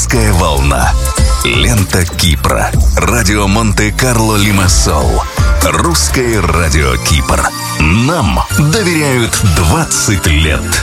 Русская волна. Лента Кипра. Радио Монте-Карло Лимассол. Русское радио Кипр. Нам доверяют 20 лет.